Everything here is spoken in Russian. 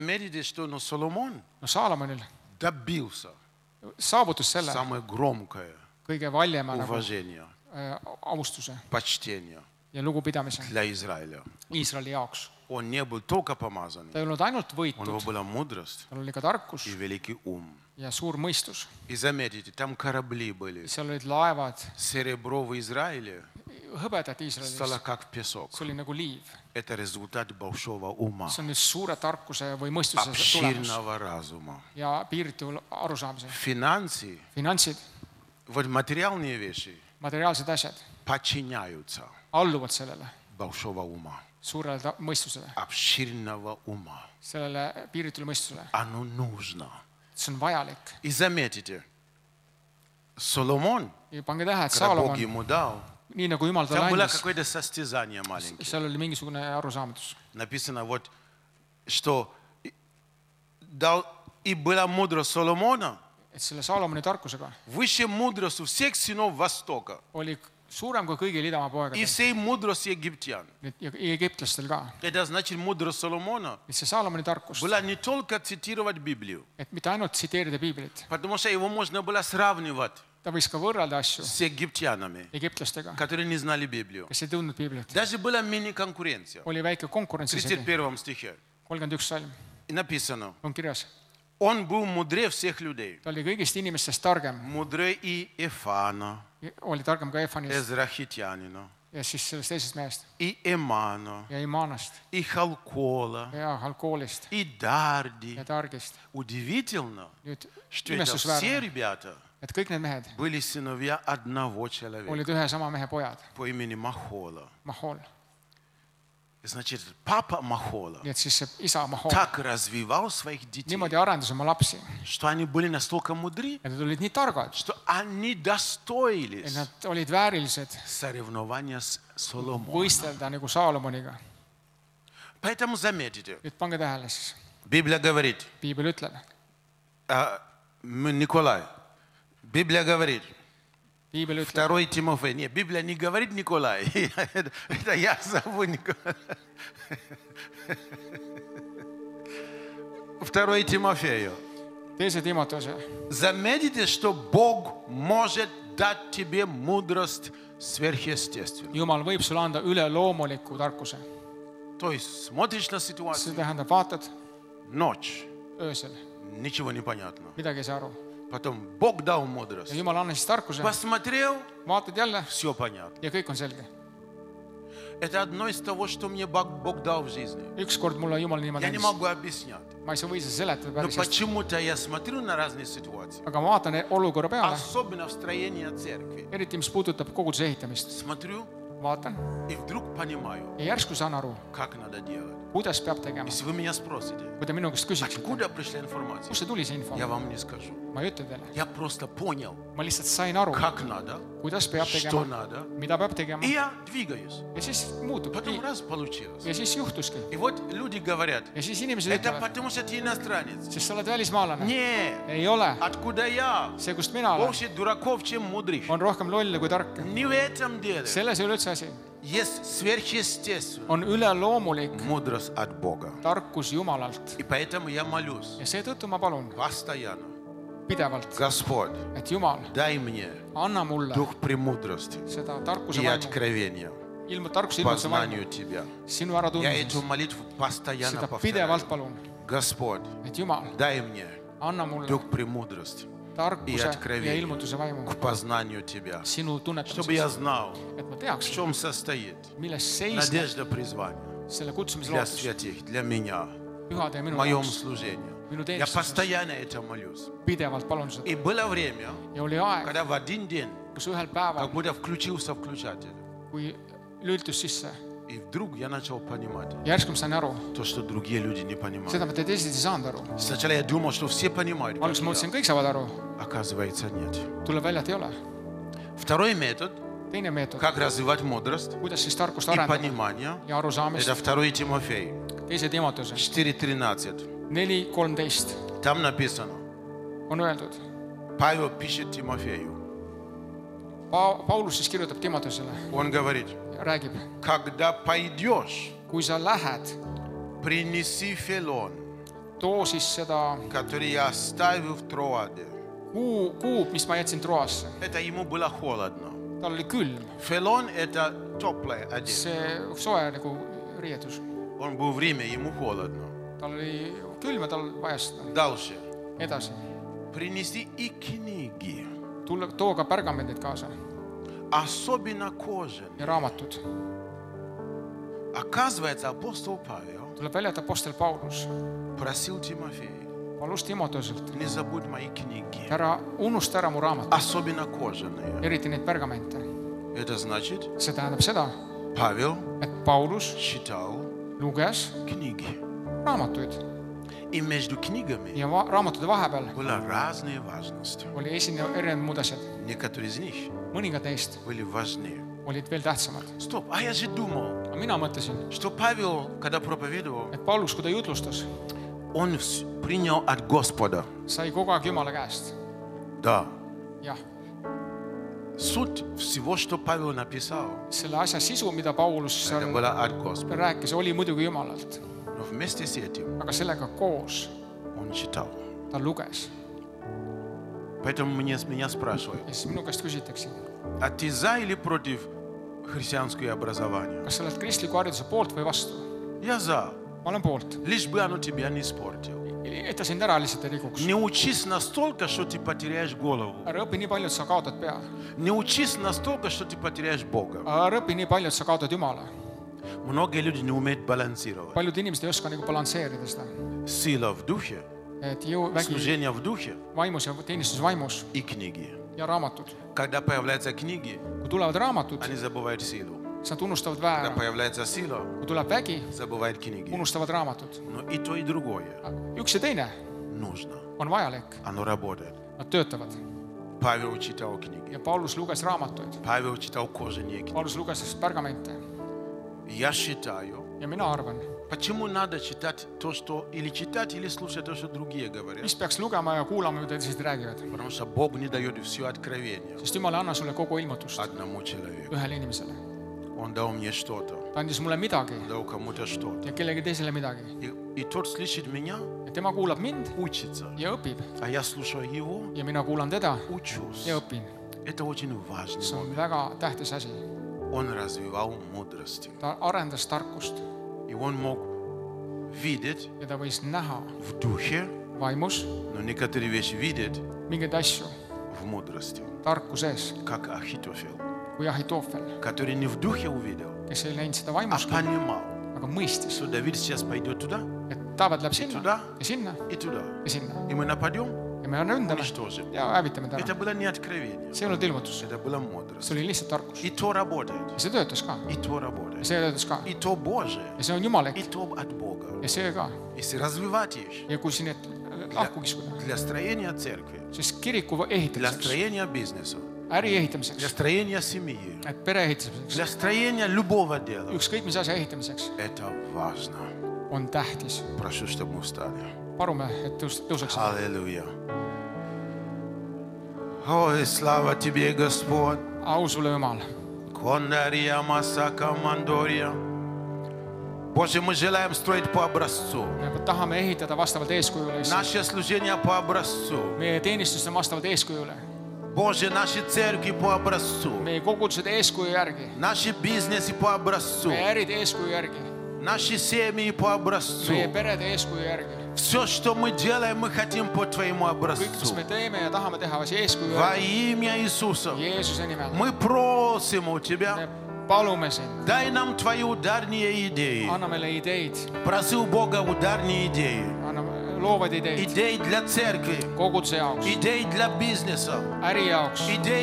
Заметите, что Соломон No Saalomonil добился saavutus selle самое громкое kõige valjema nagu уважение, austuse почтение ja lugupidamise для Израиля. Iisraeli jaoks. Он не был только помазанный, Ta ei olnud ainult у него võitud, была мудрость tal oli ka tarkus и великий ум. ja suur mõistus. И заметите, там корабли были. Seal olid laevad, Серебро в Израиле hõbedat Iisraelis, стало как песок. see oli nagu liiv. Это результат большого ума, See on nüüd suure tarkuse või mõistuse tulemus обширного разума. ja piiritu arusaamise. Финансы, Finantsid, вот материальные вещи materiaalsed asjad подчиняются alluvad sellele большого ума, suurele mõistusele, обширного ума. sellele piiritule mõistusele. Оно нужно. See on vajalik. И заметите, Соломон, Ja pange tähe, et когда Бог Saalomon, ему дал, nii nagu Jumal talle там было andis, какое-то состязание маленькое. seal oli mingisugune arusaamatus. Написано вот, что дал, и была мудрость Соломона Et selle Saalomoni tarkusega выше мудрости всех сынов Востока oli suurem kui kõigil idamaa и poegadel всей мудрости египтян. ja egiptlastel ka. Это значит, мудрость Соломона Et see Saalomoni tarkus, была не только цитировать Библию, et mitte ainult tsiteerida piiblit, потому что его можно было сравнивать ta võis ka võrrelda asju с египтянами, egiptlastega, которые не знали Библию. kes ei tundnud piiblit. Даже была мини-конкуренция. Oli väike konkurents В isegi. 31 стихе 31 salm и написано, on kirjas. он был мудрее всех людей. Ta oli kõigist inimestest targem. Мудрее и Эфана, Oli targem ka Efanist Эзрахитянина, ja siis sellest teisest mehest и Эмана, ja Imanast и Халкола, ja Halkoolist и Дарди. ja Targist. Удивительно, Nüüd что это все imestusväärne, ребята et kõik need mehed были сыновья одного человека olid ühe sama mehe pojad, по имени Махола. Mahol. Значит, папа Махола Nii et siis see isa Mahol так развивал своих детей, niimoodi arendas oma lapsi что они были настолько мудры, ja nad olid nii targad, что они et достоились nad olid väärilised соревнования с Соломоном. võistelda nagu Saalomoniga. Поэтому заметите, Nüüd pange tähele siis, Библия говорит, piibel ütleb, Николай, Библия говорит, piibel ütleb, 2 Тимофея. Нет, Библия не говорит Николай. Это я зову Николай. 2 Тимофею. teise Timotuse, Заметите, что Бог может дать тебе мудрость сверхъестественную. Jumal võib sulle anda üleloomuliku tarkuse. То есть смотришь на See ситуацию, tähendab, vaatad ночь, öösel, ничего не понятно. midagi ei saa aru. Потом Бог дал Ja мудрость. Jumal annab siis tarkuse, Посмотрел, vaatad jälle все понятно. ja kõik on selge. Это одно из того, что мне Бог дал в жизни. Ükskord mulle Jumal niimoodi Я не andis. могу объяснять. Ma ei saa või seda seletada Но päris hästi. почему-то я смотрю на разные ситуации. Aga ma vaatan olukorra peale, Особенно в строении церкви. eriti mis puudutab koguduse ehitamist. Смотрю Vaatan и вдруг понимаю, ja järsku saan aru, как надо делать. kuidas peab tegema. Если вы меня спросите, Kui te minu käest küsiksite, откуда пришла информация, kust see tuli see info, я вам не скажу. ma ei ütle teile. Я просто понял, Ma lihtsalt sain aru, как надо, kuidas peab что tegema, надо, mida peab tegema и я двигаюсь. ja siis muutub. Потом раз получилось. Ja siis juhtuski. И вот люди говорят, Ja siis inimesed это ütlevad, потому что ты иностранец. sest sa oled välismaalane. Не, Ei ole. откуда я? See, kust mina olen, Больше дураков, чем мудрых. on rohkem lolle kui tarka. Не в этом деле. Selles ei ole üldse asi. Есть сверхъестественная On üleloomulik мудрость от Бога. tarkus Jumalalt. И поэтому я молюсь Ja seetõttu ma palun постоянно. pidevalt, Господь, et Jumal, дай мне anna mulle дух премудрости seda tarkuse и vaimu, откровения, tarkuse ilmutuse познанию vaimu, Тебя. sinu Я äratundmiseks. эту молитву постоянно Seda повторяю. pidevalt palun, Господь, et Jumal, дай мне anna mulle дух премудрости и tarkuse ja откровения ilmutuse vaimu к познанию Тебя. sinu Чтобы я tunnetamiseks, знал, et ma в teaks, чем состоит milles seisneb надежда призвания selle kutsumise для lootus святых, для меня, pühade ja в minu моем jaoks, служении. minu Я teenistuses. постоянно это молюсь. Pidevalt palun seda. И было время, Ja oli aeg, когда в один день kus ühel как päeval, будто включился включатель. kui lülitus sisse, И вдруг я начал понимать järsku ma sain aru, то, что другие люди не понимают. seda, mida teised ei saanud aru. Сначала я думал, что все понимают, как Alguses ma я. mõtlesin, kõik saavad aru, Оказывается, нет. tuleb välja, et ei ole. Второй метод, Teine meetod, как развивать мудрость kuidas siis tarkust и arendada понимание, ja arusaamist, это 2 Тимофей teise Timotuse 4:13. 4:13 Там написано, on öeldud. Павел пишет Тимофею, Paulus siis kirjutab Timotusele он говорит, ja räägib, когда пойдешь, kui sa lähed, принеси фелон, too siis seda который я оставил в Троаде. kuub, mis ma jätsin Troasse. Это ему было холодно. Tal oli külm. Фелон – это теплая одежда. See soe nagu riiedus. Он был в Риме, ему холодно. Tal oli külm ja tal vajas seda. Дальше. Edasi. Принеси и книги, Too ka pergamendid kaasa особенно кожаные. ja raamatud. Оказывается, апостол Павел Tuleb välja, et apostel Paulus просил Тимофея, palus Timoteoselt, не забудь мои книги, ära unusta ära mu raamatud, особенно кожаные. eriti neid pergamente. Это значит, See tähendab seda, Павел et Paulus читал luges книги. raamatuid И между книгами ja raamatude vahepeal была разные важности. oli erinevad muud asjad. Некоторые из них Mõningad neist были важнее. olid veel tähtsamad. Стоп, а я же думал, Aga mina mõtlesin, что Павел, когда проповедовал, et Paulus, kui ta jutlustas, он принял от Господа. sai kogu aeg Jumala käest. Да. Jah, Суть всего, что Павел написал, selle asja sisu, mida Paulus это seal было от Господа. rääkis, oli muidugi Jumalalt. Но вместе с этим Aga sellega koos он читал. ta luges. Поэтому меня спрашивают, Ja siis minu käest küsitakse, а ты за или против христианского образования? kas sa oled kristliku hariduse poolt või vastu? Я за. Ma olen poolt. Лишь бы оно тебя не испортило. Et ta sind ära lihtsalt ei rikuks. Не учись настолько, что ты потеряешь голову. Ära õpi nii palju, et sa kaotad pea. Не учись настолько, что ты потеряешь Бога. Ära õpi nii palju, et sa kaotad Jumala. Многие люди не умеют балансировать. Paljud inimesed ei oska nagu balansseerida seda. Сила в духе, Et vägi служение в духе vaimus ja teenistus vaimus и книги. ja raamatud. Когда появляются книги, Kui tulevad raamatud, они забывают силу. siis nad unustavad Когда väära. появляется сила, Kui tuleb vägi, забывают книги. unustavad raamatud. Но и то, и другое Üks ja teine нужно. on vajalik. Оно работает. Nad töötavad. Павел читал книги. Ja Paulus luges raamatuid. Павел читал кожаные книги. Paulus luges pergamente. Я считаю, Ja mina arvan, почему надо читать то, что или читать, или слушать то, что другие говорят. mis peaks lugema ja kuulama, mida teised räägivad. Потому что Бог не дает все откровения Sest Jumal ei anna sulle kogu ilmutust одному человеку. ühele inimesele. Он дал мне что-то, Ta andis mulle midagi дал кому-то что-то. ja kellegi teisele midagi. И тот слышит меня, Ja tema kuulab mind учится. ja õpib. А я слушаю его, Ja mina kuulan teda учусь. ja õpin. Это очень важный See on момент. väga tähtis asi. Он развивал мудрость. Ta arendas tarkust И он мог видеть ja ta võis näha в духе, vaimus но некоторые вещи видеть mingeid asju в мудрости. tarkuses, Как Ахитофел, kui Ahitoofel, который не в духе увидел, kes ei näinud seda а vaimus, понимал, aga mõistis, что Давид сейчас пойдет туда et Taavet läheb sinna Tüda. ja sinna и tуда. ja sinna. И мы нападем, Ja me ründame уничтожим. ja hävitame ta Это ära. было не откровение, See ei olnud ilmutus, это была мудрость. see oli lihtsalt tarkus. И то работает, Ja see töötas ka. и то Ja работает. see töötas ka. И то Божие, Ja see on Jumallik и то от Бога. ja see ka. Если развивать их Ja kui siin need lahku kiskuda, для строения церкви, siis kiriku для ehitamiseks, строения бизнеса, äri для ehitamiseks, строения семьи, et pere ehitamiseks, для строения любого дела, ükskõik mis asja ehitamiseks, это важно. on tähtis. Прошу, чтобы мы встали. Palume, et tõuseks. Аллилуйя. Ой, слава Тебе, Господь. Au sulle, Jumal. Кондария Масака Мандория. Боже, мы желаем строить по образцу. Me tahame ehitada vastavalt eeskujule. Наше служение по образцу. Meie teenistused on vastavalt eeskujule. Боже, наши церкви по образцу. Meie kogudused eeskuju järgi. Наши бизнесы по образцу. Meie ärid eeskuju järgi. Наши семьи по образцу. Meie perede eeskuju järgi. Все, что мы делаем, мы хотим по Твоему Kõik, mis образцу. me teeme ja tahame teha eeskuju Во järgi. имя Иисуса. Jeesuse nimel. Мы просим у Тебя, Me palume sind. дай нам Твои ударные идеи. Anna meile ideid. Проси у Бога ударные идеи. Anna loovaid ideid. Идеи для церкви, Koguduse jaoks. идеи для бизнеса, Äri jaoks. идеи